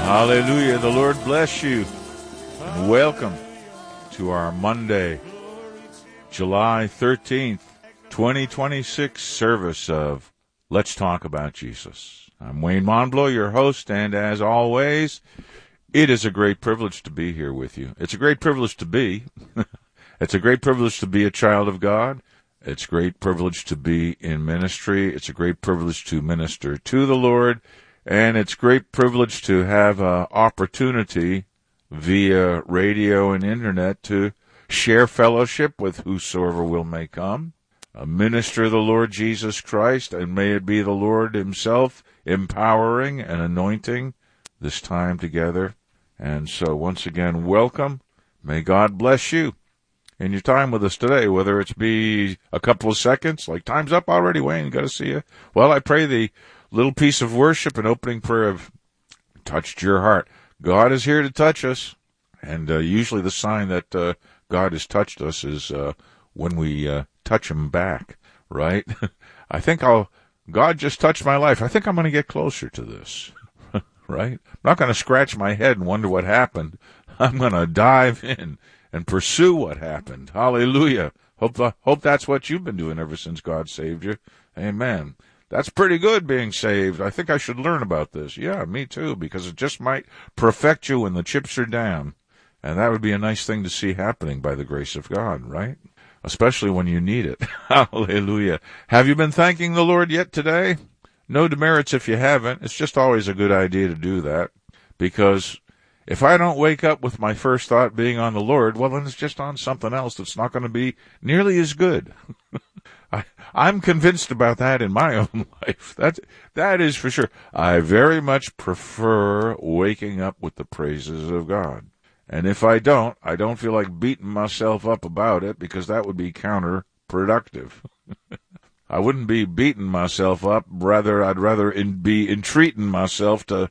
Hallelujah. The Lord bless you. And welcome to our Monday, July 13th, 2026 service of Let's Talk About Jesus. I'm Wayne Monblow, your host, and as always, it is a great privilege to be here with you. It's a great privilege to be. It's a great privilege to be a child of God. It's a great privilege to be in ministry. It's a great privilege to minister to the Lord. And it's a great privilege to have an opportunity via radio and internet to share fellowship with whosoever will may come, minister the Lord Jesus Christ, and may it be the Lord himself empowering and anointing this time together. And so once again, welcome. May God bless you in your time with us today, whether it's be a couple of seconds, like time's up already, Wayne, got to see you. Well, I pray the little piece of worship and opening prayer have touched your heart. God is here to touch us, and usually the sign that God has touched us is when we touch him back, right? I think God just touched my life. I think I'm going to get closer to this, right? I'm not going to scratch my head and wonder what happened. I'm going to dive in and pursue what happened. Hallelujah. Hope that's what you've been doing ever since God saved you. Amen. That's pretty good, being saved. I think I should learn about this. Yeah, me too, because it just might perfect you when the chips are down. And that would be a nice thing to see happening by the grace of God, right? Especially when you need it. Hallelujah. Have you been thanking the Lord yet today? No demerits if you haven't. It's just always a good idea to do that. Because if I don't wake up with my first thought being on the Lord, well, then it's just on something else that's not going to be nearly as good. I'm convinced about that in my own life. That is for sure. I very much prefer waking up with the praises of God. And if I don't feel like beating myself up about it, because that would be counterproductive. I wouldn't be beating myself up. I'd rather be entreating myself to,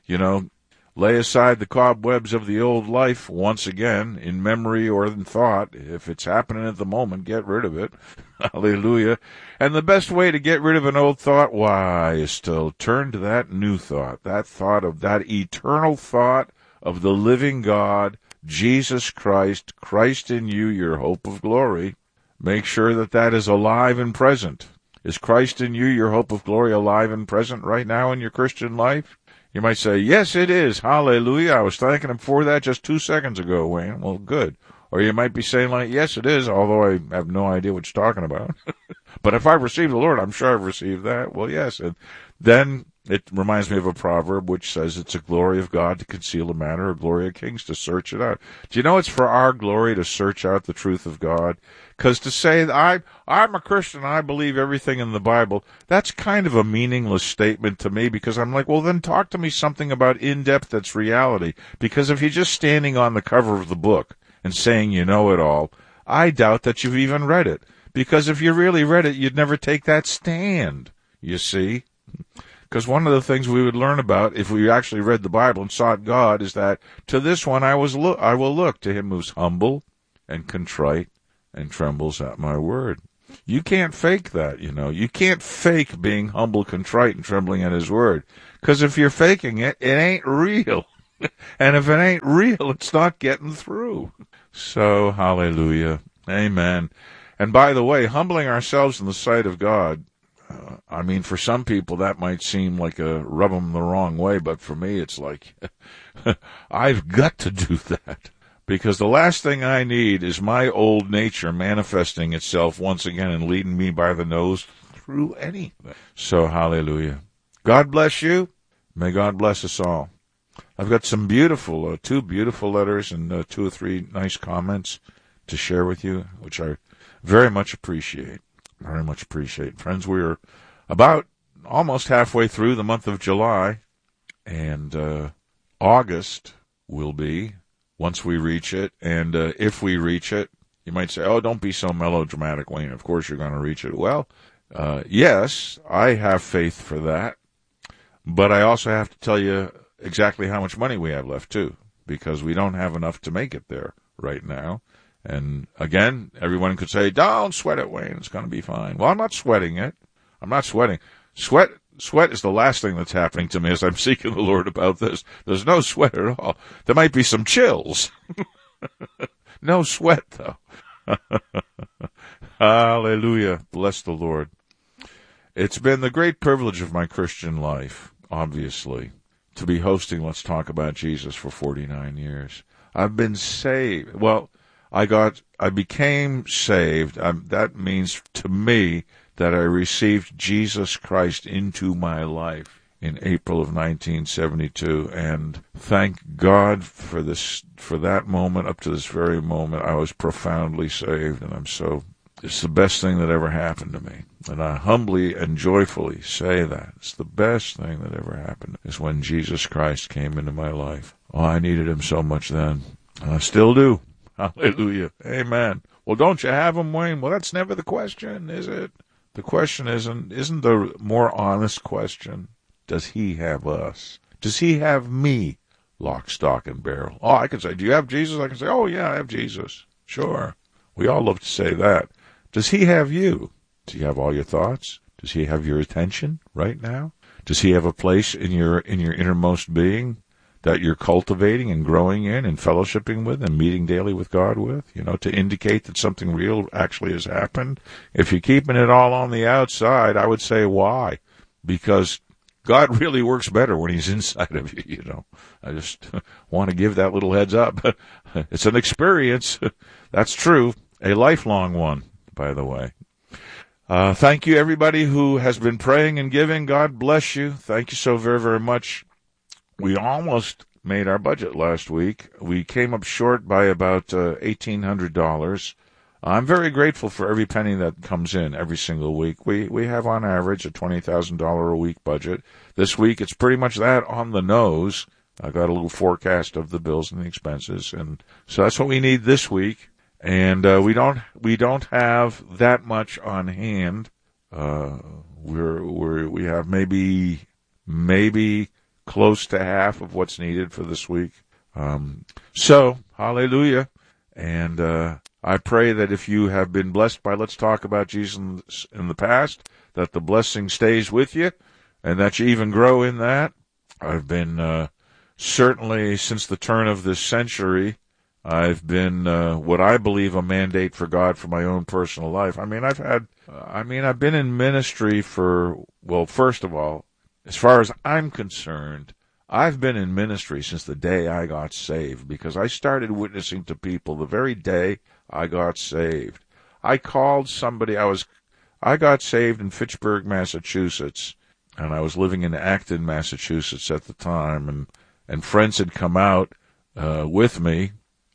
lay aside the cobwebs of the old life once again, in memory or in thought. If it's happening at the moment, get rid of it. Hallelujah. And the best way to get rid of an old thought, is to turn to that new thought, that thought of that eternal thought of the living God, Jesus Christ, Christ in you, your hope of glory. Make sure that is alive and present. Is Christ in you, your hope of glory, alive and present right now in your Christian life? You might say, yes, it is. Hallelujah. I was thanking him for that just 2 seconds ago, Wayne. Well, good. Or you might be saying like, yes, it is, although I have no idea what you're talking about. But if I've received the Lord, I'm sure I've received that. Well, yes. And then it reminds me of a proverb which says it's a glory of God to conceal a matter, a glory of kings to search it out. Do you know it's for our glory to search out the truth of God? Because to say that I'm a Christian, I believe everything in the Bible, that's kind of a meaningless statement to me, because I'm like, well, then talk to me something about in-depth that's reality. Because if you're just standing on the cover of the book and saying you know it all, I doubt that you've even read it. Because if you really read it, you'd never take that stand, you see. Because one of the things we would learn about if we actually read the Bible and sought God is that to this one I will look, to him who's humble and contrite and trembles at my word. You can't fake that, You can't fake being humble, contrite, and trembling at his word. Because if you're faking it, it ain't real. And if it ain't real, it's not getting through. So, hallelujah. Amen. And by the way, humbling ourselves in the sight of God, for some people that might seem like a rub them the wrong way, but for me it's like, I've got to do that. Because the last thing I need is my old nature manifesting itself once again and leading me by the nose through anything. So, hallelujah. God bless you. May God bless us all. I've got some beautiful, 2 beautiful letters and 2 or 3 nice comments to share with you, which I very much appreciate. Very much appreciate. Friends, we're about almost halfway through the month of July, and August will be, once we reach it, and if we reach it, you might say, oh, don't be so melodramatic, Wayne. Of course you're going to reach it. Well, yes, I have faith for that, but I also have to tell you exactly how much money we have left, too, because we don't have enough to make it there right now. And again, everyone could say, don't sweat it, Wayne. It's going to be fine. Well, I'm not sweating it. I'm not sweating. Sweat is the last thing that's happening to me as I'm seeking the Lord about this. There's no sweat at all. There might be some chills. No sweat, though. Hallelujah. Bless the Lord. It's been the great privilege of my Christian life, obviously, to be hosting Let's Talk About Jesus for 49 years. I've been saved. Well, I became saved. That means to me that I received Jesus Christ into my life in April of 1972, and thank God for that moment. Up to this very moment, I was profoundly saved, and it's the best thing that ever happened to me. And I humbly and joyfully say that. It's the best thing that ever happened is when Jesus Christ came into my life. Oh, I needed him so much then. And I still do. Hallelujah. Amen. Well, don't you have him, Wayne? Well, that's never the question, is it? The question isn't the more honest question, does he have us? Does he have me, lock, stock, and barrel? Oh, I can say, do you have Jesus? I can say, oh, yeah, I have Jesus. Sure. We all love to say that. Does he have you? Does he have all your thoughts? Does he have your attention right now? Does he have a place in your innermost being that you're cultivating and growing in and fellowshipping with and meeting daily with God with, to indicate that something real actually has happened? If you're keeping it all on the outside, I would say why? Because God really works better when he's inside of you, I just want to give that little heads up. It's an experience. That's true. A lifelong one, by the way. Thank you, everybody who has been praying and giving. God bless you. Thank you so very, very much. We almost made our budget last week. We came up short by about $1,800. I'm very grateful for every penny that comes in every single week. We have on average a $20,000 a week budget. This week it's pretty much that on the nose. I got a little forecast of the bills and the expenses, and so that's what we need this week. And we don't have that much on hand. We have maybe close to half of what's needed for this week. So hallelujah. And I pray that if you have been blessed by Let's Talk About Jesus in the past, that the blessing stays with you and that you even grow in that. I've been certainly since the turn of this century, I've been what I believe a mandate for God for my own personal life. I've been in ministry for, well, first of all, as far as I'm concerned, I've been in ministry since the day I got saved, because I started witnessing to people the very day I got saved. I called somebody. I got saved in Fitchburg, Massachusetts, and I was living in Acton, Massachusetts at the time, and friends had come out with me,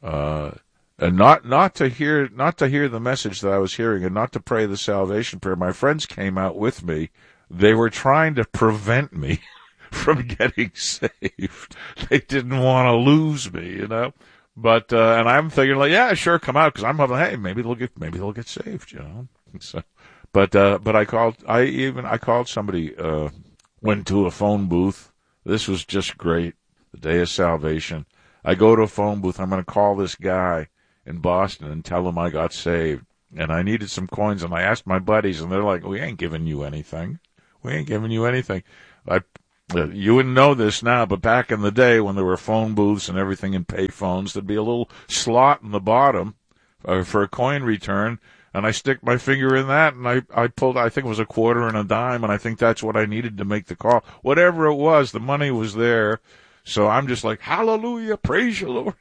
and not to hear the message that I was hearing, and not to pray the salvation prayer. My friends came out with me. They were trying to prevent me from getting saved. They didn't want to lose me, But and I'm thinking, like, yeah, sure, come out, because I'm hoping, hey, maybe they'll get saved, So, but I called somebody, went to a phone booth. This was just great. The day of salvation. I go to a phone booth. I'm going to call this guy in Boston and tell him I got saved, and I needed some coins. And I asked my buddies, and they're like, "We ain't giving you anything. We ain't giving you anything." You wouldn't know this now, but back in the day when there were phone booths and everything in pay phones, there'd be a little slot in the bottom for a coin return, and I stick my finger in that, and I pulled, I think it was a quarter and a dime, and I think that's what I needed to make the call. Whatever it was, the money was there, so I'm just like, hallelujah, praise you, Lord.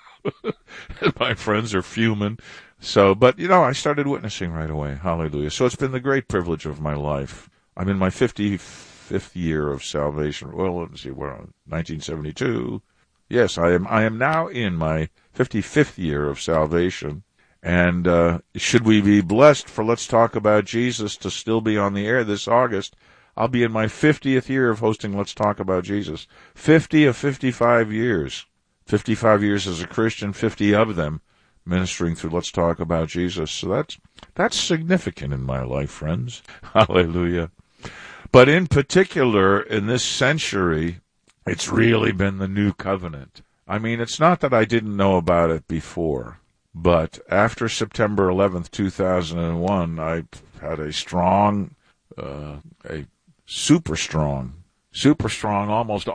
And my friends are fuming. So, but, I started witnessing right away. Hallelujah. So it's been the great privilege of my life. I'm in my 55th year of salvation. Well, let's see, we're on 1972. Yes, I am now in my 55th year of salvation. And should we be blessed for Let's Talk About Jesus to still be on the air this August, I'll be in my 50th year of hosting Let's Talk About Jesus. 50 of 55 years. 55 years as a Christian, 50 of them ministering through Let's Talk About Jesus. So that's significant in my life, friends. Hallelujah. But in particular, in this century, it's really been the new covenant. It's not that I didn't know about it before, but after September 11th, 2001, I had a strong super strong, almost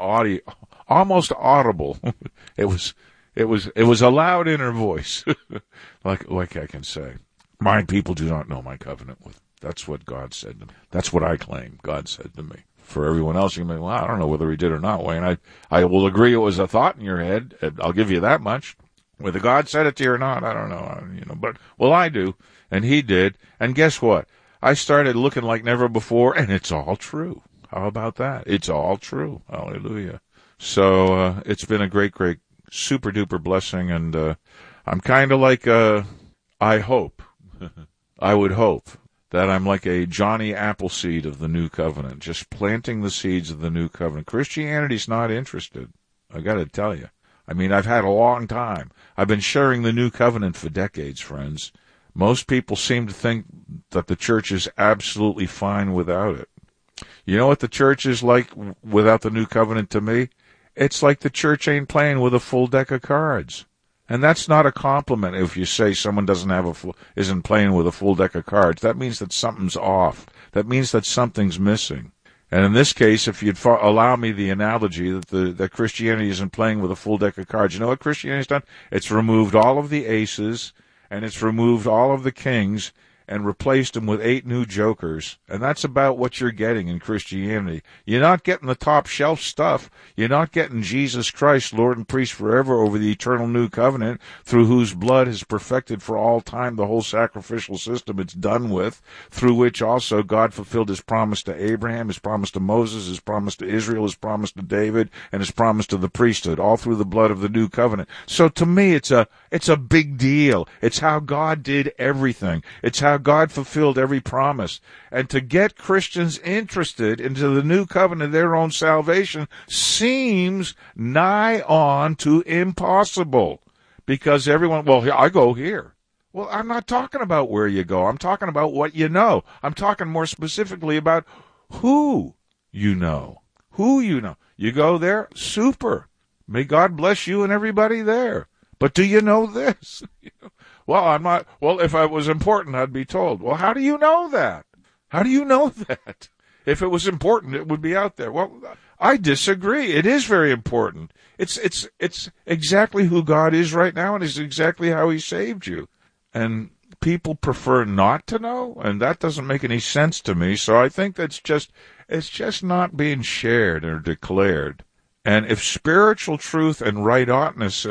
audible. It was a loud inner voice, like I can say, my people do not know my covenant with. That's what God said to me. That's what I claim God said to me. For everyone else, you may, well, I don't know whether he did or not, Wayne. I will agree it was a thought in your head. I'll give you that much. Whether God said it to you or not, I don't know. But, well, I do, and he did. And guess what? I started looking like never before, and it's all true. How about that? It's all true. Hallelujah. So it's been a great, super-duper blessing, and I'm kind of like, I would hope that I'm like a Johnny Appleseed of the New Covenant, just planting the seeds of the New Covenant. Christianity's not interested, I got to tell you. I mean, I've had a long time. I've been sharing the New Covenant for decades, friends. Most people seem to think that the church is absolutely fine without it. You know what the church is like without the New Covenant to me? It's like the church ain't playing with a full deck of cards. And that's not a compliment if you say someone isn't playing with a full deck of cards. That means that something's off. That means that something's missing. And in this case, if you'd allow me the analogy that Christianity isn't playing with a full deck of cards, you know what Christianity's done? It's removed all of the aces, and it's removed all of the kings, and replaced them with 8 new jokers. And that's about what you're getting in Christianity. You're not getting the top shelf stuff. You're not getting Jesus Christ, Lord and priest forever over the eternal new covenant, through whose blood has perfected for all time the whole sacrificial system it's done with, through which also God fulfilled his promise to Abraham, his promise to Moses, his promise to Israel, his promise to David, and his promise to the priesthood, all through the blood of the new covenant. So to me, it's a big deal. It's how God did everything. It's how God fulfilled every promise. And to get Christians interested into the new covenant, their own salvation, seems nigh on to impossible. Because everyone, well, I go here. Well, I'm not talking about where you go. I'm talking about what you know. I'm talking more specifically about who you know. Who you know. You go there? Super. May God bless you and everybody there. But do you know this? Well, I'm not. Well, if it was important, I'd be told. Well, how do you know that? How do you know that? If it was important, it would be out there. Well, I disagree. It is very important. It's exactly who God is right now, and it's exactly how he saved you. And people prefer not to know, and that doesn't make any sense to me. So I think it's just not being shared or declared. And if spiritual truth and right honest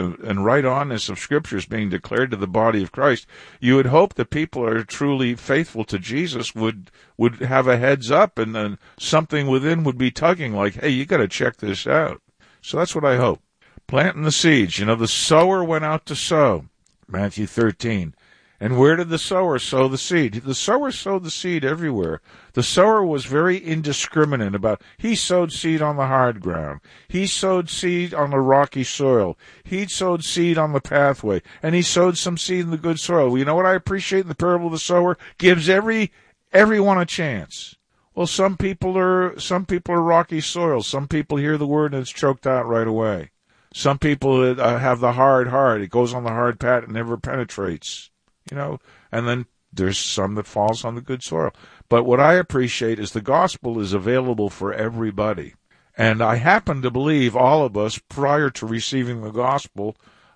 of Scripture is being declared to the body of Christ, you would hope that people who are truly faithful to Jesus would have a heads up, and then something within would be tugging like, hey, you got to check this out. So that's what I hope. Planting the seeds. You know, the sower went out to sow. Matthew 13. And where did the sower sow the seed? The sower sowed the seed everywhere. The sower was very indiscriminate about, he sowed seed on the hard ground. He sowed seed on the rocky soil. He sowed seed on the pathway. And he sowed some seed in the good soil. You know what I appreciate in the parable of the sower? Gives everyone a chance. Well, some people are rocky soil. Some people hear the word and it's choked out right away. Some people have the hard heart. It goes on the hard path and never penetrates. You know, and then there's some that falls on the good soil. But what I appreciate is the gospel is available for everybody. And I happen to believe all of us, prior to receiving the gospel,